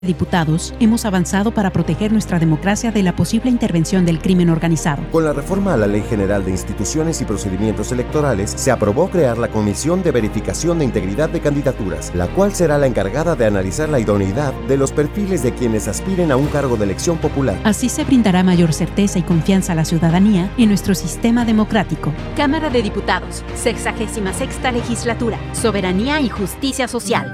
Diputados, hemos avanzado para proteger nuestra democracia de la posible intervención del crimen organizado. Con la reforma a la Ley General de Instituciones y Procedimientos Electorales, se aprobó crear la Comisión de Verificación de Integridad de Candidaturas, la cual será la encargada de analizar la idoneidad de los perfiles de quienes aspiren a un cargo de elección popular. Así se brindará mayor certeza y confianza a la ciudadanía en nuestro sistema democrático. Cámara de Diputados, 66ª Legislatura, Soberanía y Justicia Social.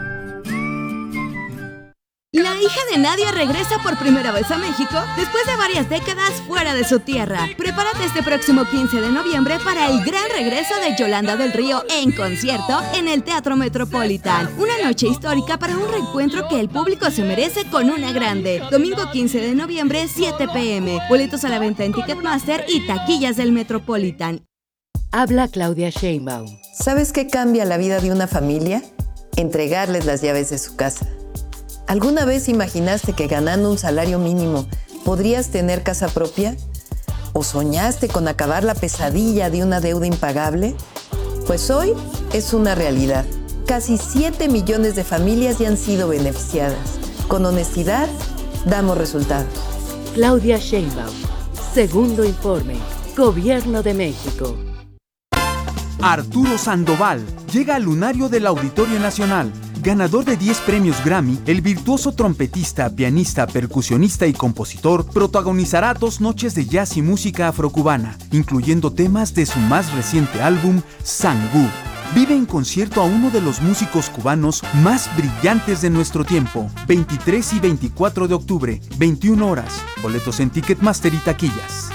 La hija de Nadia regresa por primera vez a México después de varias décadas fuera de su tierra. Prepárate este próximo 15 de noviembre para el gran regreso de Yolanda del Río en concierto en el Teatro Metropolitan. Una noche histórica para un reencuentro que el público se merece con una grande. Domingo 15 de noviembre, 7 p.m. Boletos a la venta en Ticketmaster y taquillas del Metropolitan. Habla Claudia Sheinbaum. ¿Sabes qué cambia la vida de una familia? Entregarles las llaves de su casa. ¿Alguna vez imaginaste que ganando un salario mínimo podrías tener casa propia? ¿O soñaste con acabar la pesadilla de una deuda impagable? Pues hoy es una realidad. Casi 7 millones de familias ya han sido beneficiadas. Con honestidad, damos resultados. Claudia Sheinbaum. Segundo informe. Gobierno de México. Arturo Sandoval llega al lunario del Auditorio Nacional. Ganador de 10 premios Grammy, el virtuoso trompetista, pianista, percusionista y compositor protagonizará 2 noches de jazz y música afrocubana, incluyendo temas de su más reciente álbum, Sangú. Vive en concierto a uno de los músicos cubanos más brillantes de nuestro tiempo, 23 y 24 de octubre, 21 horas. Boletos en Ticketmaster y taquillas.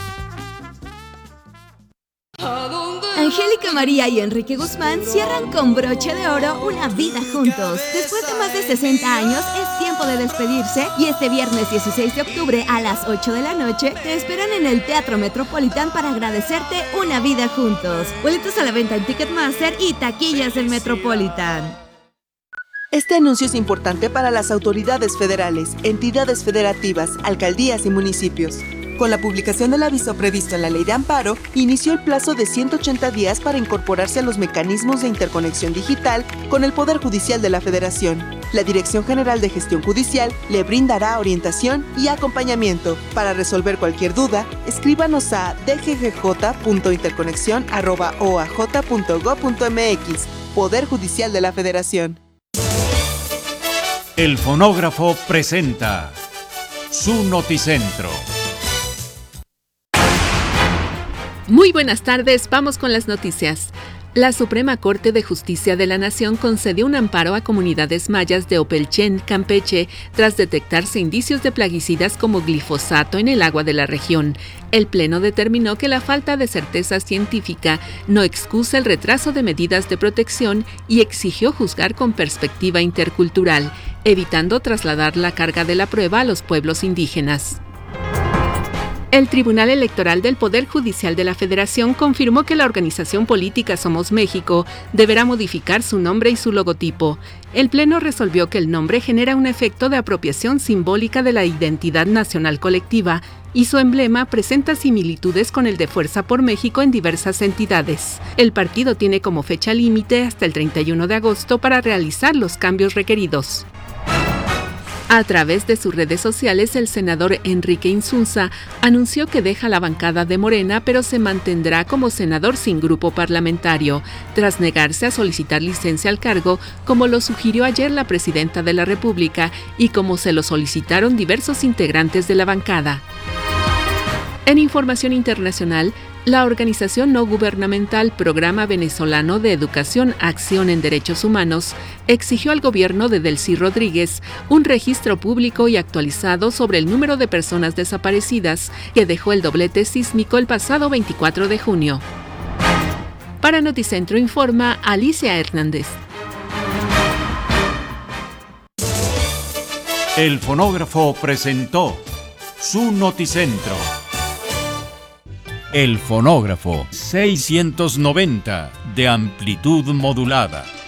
Angélica María y Enrique Guzmán cierran con broche de oro una vida juntos. Después de más de 60 años, es tiempo de despedirse y este viernes 16 de octubre a las 8 de la noche te esperan en el Teatro Metropolitan para agradecerte una vida juntos. Boletos a la venta en Ticketmaster y taquillas del Metropolitan. Este anuncio es importante para las autoridades federales, entidades federativas, alcaldías y municipios. Con la publicación del aviso previsto en la Ley de Amparo, inició el plazo de 180 días para incorporarse a los mecanismos de interconexión digital con el Poder Judicial de la Federación. La Dirección General de Gestión Judicial le brindará orientación y acompañamiento. Para resolver cualquier duda, escríbanos a dggj.interconexión@oaj.gov.mx. Poder Judicial de la Federación. El Fonógrafo presenta su Noticentro. Muy buenas tardes, vamos con las noticias. La Suprema Corte de Justicia de la Nación concedió un amparo a comunidades mayas de Opelchen, Campeche, tras detectarse indicios de plaguicidas como glifosato en el agua de la región. El Pleno determinó que la falta de certeza científica no excusa el retraso de medidas de protección y exigió juzgar con perspectiva intercultural, evitando trasladar la carga de la prueba a los pueblos indígenas. El Tribunal Electoral del Poder Judicial de la Federación confirmó que la organización política Somos México deberá modificar su nombre y su logotipo. El Pleno resolvió que el nombre genera un efecto de apropiación simbólica de la identidad nacional colectiva y su emblema presenta similitudes con el de Fuerza por México en diversas entidades. El partido tiene como fecha límite hasta el 31 de agosto para realizar los cambios requeridos. A través de sus redes sociales, el senador Enrique Insunza anunció que deja la bancada de Morena, pero se mantendrá como senador sin grupo parlamentario, tras negarse a solicitar licencia al cargo, como lo sugirió ayer la presidenta de la República y como se lo solicitaron diversos integrantes de la bancada. En información internacional, la organización no gubernamental Programa Venezolano de Educación Acción en Derechos Humanos exigió al gobierno de Delcy Rodríguez un registro público y actualizado sobre el número de personas desaparecidas que dejó el doblete sísmico el pasado 24 de junio. Para Noticentro informa Alicia Hernández. El Fonógrafo presentó su Noticentro. El Fonógrafo 690 de amplitud modulada.